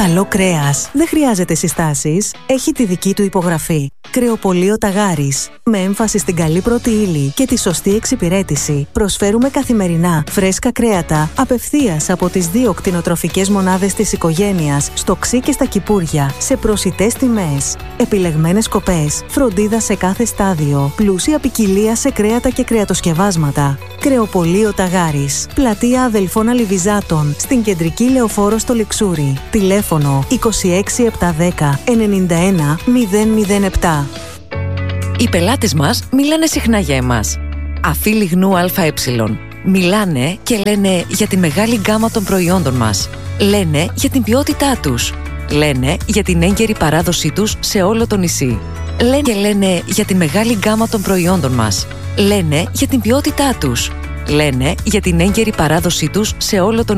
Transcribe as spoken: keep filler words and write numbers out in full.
καλό κρέας δεν χρειάζεται συστάσεις, έχει τη δική του υπογραφή. Κρεοπωλείο Ταγάρης. Με έμφαση στην καλή πρώτη ύλη και τη σωστή εξυπηρέτηση, προσφέρουμε καθημερινά φρέσκα κρέατα απευθείας από τις δύο κτηνοτροφικές μονάδες της οικογένειας, στο Ξύ και στα Κυπούρια, σε προσιτές τιμές. Επιλεγμένες κοπές, φροντίδα σε κάθε στάδιο, πλούσια ποικιλία σε κρέατα και κρεατοσκευάσματα. Κρεοπωλείο Ταγάρης. Πλατεία Αδελφών Αλιβιζάτων, στην κεντρική λεωφόρο στο Λιξούρι. Τηλέφωνο είκοσι έξι επτακόσια δέκα ενενήντα ένα μηδέν μηδέν επτά. Οι πελάτες μας μιλάνε συχνά για εμάς. Αφή Λιγνού ΑΕ. Μιλάνε και λένε για τη μεγάλη γκάμα των προϊόντων μας. Λένε για την ποιότητά τους. Λένε για την έγκαιρη παράδοσή τους σε όλο το νησί. Λένε και λένε για τη μεγάλη γκάμα των προϊόντων μας. Λένε για την ποιότητά τους. Λένε για την έγκαιρη παράδοσή τους σε όλο το